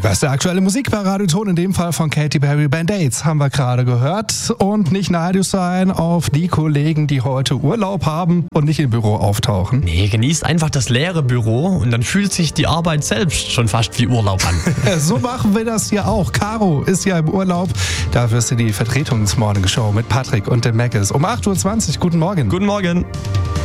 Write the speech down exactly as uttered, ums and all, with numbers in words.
Die beste aktuelle Musik bei Radio Ton, in dem Fall von Katy Perry, Band-Aids, haben wir gerade gehört. Und nicht neidisch sein auf die Kollegen, die heute Urlaub haben und nicht im Büro auftauchen. Nee, genießt einfach das leere Büro und dann fühlt sich die Arbeit selbst schon fast wie Urlaub an. So machen wir das hier auch. Caro ist ja im Urlaub. Dafür ist sie die Vertretungsmorning-Show mit Patrick und dem Mackes um acht Uhr zwanzig. Guten Morgen. Guten Morgen.